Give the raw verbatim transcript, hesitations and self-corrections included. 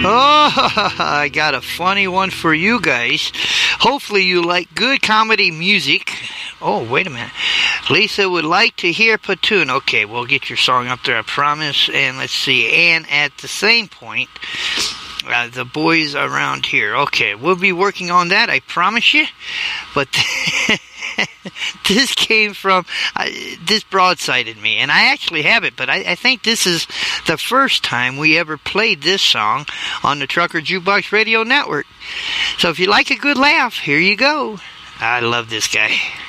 Oh, I got a funny one for you guys. Hopefully you like good comedy music. Oh, wait a minute. Lisa would like to hear Platoon. Okay, we'll get your song up there, I promise. And let's see. And at the same point, uh, the boys around here. Okay, we'll be working on that, I promise you. But this came from, uh, this broadsided me, and I actually have it, but I, I think this is the first time we ever played this song on the Trucker Jukebox Radio Network. So if you like a good laugh, here you go. I love this guy.